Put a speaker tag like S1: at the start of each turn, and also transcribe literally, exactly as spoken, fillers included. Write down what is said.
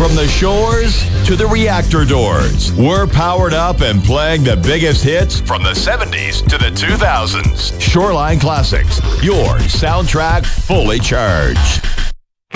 S1: From the shores to the reactor doors, we're powered up and playing the biggest hits from the seventies to the two thousands. Shoreline Classics, your soundtrack fully charged.